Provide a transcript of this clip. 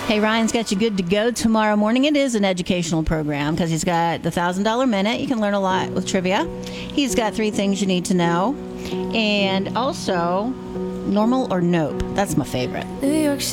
Hey, Ryan's got you good to go tomorrow morning. It is an educational program because he's got the $1,000 Minute. You can learn a lot with trivia. He's got 3 things you need to know. And also, Normal or Nope. That's my favorite. New York City.